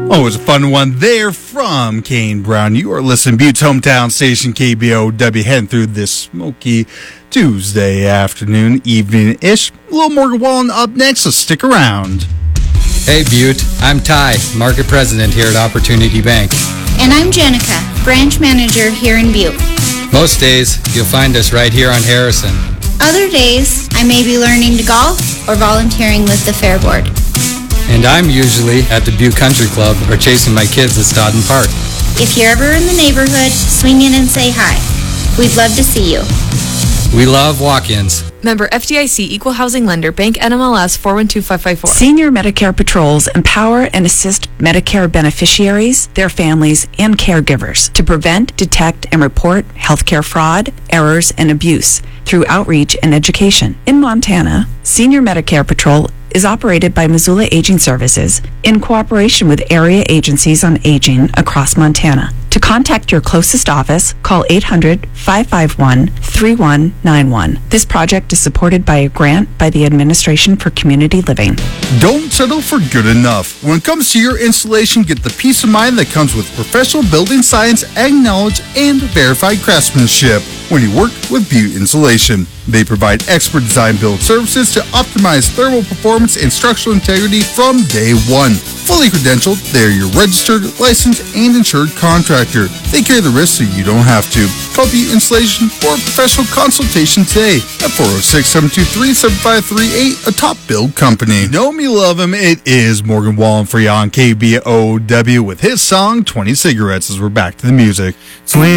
Oh, it was a fun one there from Kane Brown. You are listening to Butte's hometown station, KBOW, heading through this smoky Tuesday afternoon, evening-ish. A little Morgan Wallen up next, so stick around. Hey, Butte. I'm Ty, Market President here at Opportunity Bank. And I'm Jenica, Branch Manager here in Butte. Most days, you'll find us right here on Harrison. Other days, I may be learning to golf or volunteering with the Fair Board. And I'm usually at the Butte Country Club or chasing my kids at Stodden Park. If you're ever in the neighborhood, swing in and say hi. We'd love to see you. We love walk-ins. Member FDIC Equal Housing Lender, Bank NMLS 412554. Senior Medicare Patrols empower and assist Medicare beneficiaries, their families, and caregivers to prevent, detect, and report healthcare fraud, errors, and abuse through outreach and education. In Montana, Senior Medicare Patrol is operated by Missoula Aging Services in cooperation with area agencies on aging across Montana. To contact your closest office, call 800-551-3191. This project is supported by a grant by the Administration for Community Living. Don't settle for good enough. When it comes to your installation, get the peace of mind that comes with professional building science, ag knowledge, and verified craftsmanship when you work with Butte Insulation. They provide expert design build services to optimize thermal performance and structural integrity from day one. Fully credentialed, they're your registered, licensed, and insured contractor. They carry the risk so you don't have to. Call Butte Insulation for a professional consultation today at 406-723-7538, a top build company. Know me, love him. It is Morgan Wallen for you on KBOW with his song 20 Cigarettes as we're back to the music. Swing